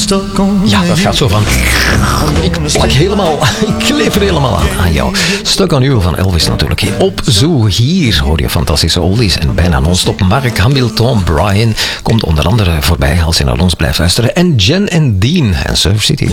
Ja, dat gaat zo van... Ik plak helemaal... Ik kleef er helemaal aan jou. Stuck on You van Elvis natuurlijk. Op Zoo, hier hoor je fantastische oldies en bijna non-stop. Mark Hamilton, Brian komt onder andere voorbij als je naar ons blijft luisteren. En Jen en Dean en Surf City.